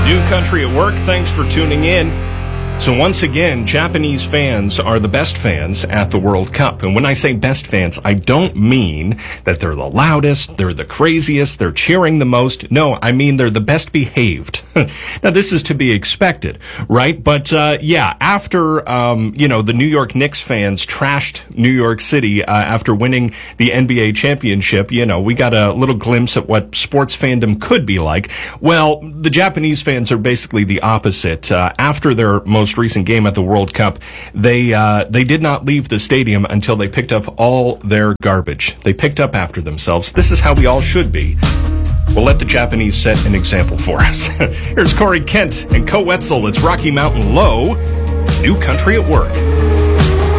New Country at Work, thanks for tuning in. So once again, Japanese fans are the best fans at the World Cup. And when I say best fans, I don't mean that they're the loudest, they're the craziest, they're cheering the most. No, I mean they're the best behaved. Now, this is to be expected, right? But, after, the New York Knicks fans trashed New York City after winning the NBA championship, we got a little glimpse at what sports fandom could be like. Well, the Japanese fans are basically the opposite. After their most recent game at the World Cup, they did not leave the stadium until they picked up all their garbage. They picked up after themselves. This is how we all should be. We'll let the Japanese set an example for us. Here's Corey Kent and Co Wetzel. It's Rocky Mountain Low, New Country at Work.